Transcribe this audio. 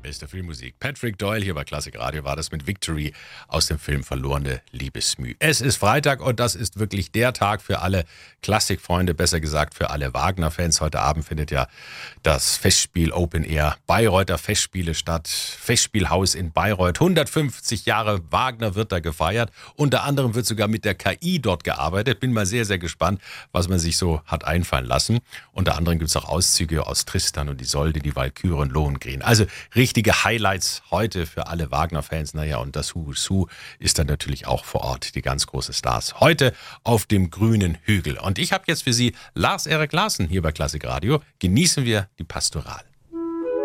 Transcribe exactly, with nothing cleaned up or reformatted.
Beste Filmmusik. Patrick Doyle hier bei Klassik Radio war das mit Victory aus dem Film Verlorene Liebesmüh. Es ist Freitag und das ist wirklich der Tag für alle Klassikfreunde, besser gesagt für alle Wagner-Fans. Heute Abend findet ja das Festspiel Open Air Bayreuther Festspiele statt. Festspielhaus in Bayreuth. hundertfünfzig Jahre Wagner wird da gefeiert. Unter anderem wird sogar mit der K I dort gearbeitet. Bin mal sehr, sehr gespannt, was man sich so hat einfallen lassen. Unter anderem gibt es auch Auszüge aus Tristan und Isolde, die Walküren, Lohengrin. Also richtige Highlights heute für alle Wagner-Fans. Naja, und das Who's Who ist dann natürlich auch vor Ort, die ganz große Stars. Heute auf dem grünen Hügel. Und ich habe jetzt für Sie Lars-Erik Larsen hier bei Klassik Radio. Genießen wir die Pastoral.